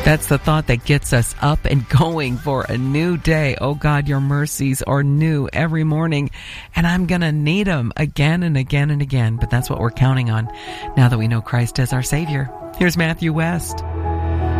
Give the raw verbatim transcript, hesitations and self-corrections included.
That's the thought that gets us up and going for a new day. Oh God, your mercies are new every morning, and I'm going to need them again and again and again. But that's what we're counting on now that we know Christ as our Savior. Here's Matthew West.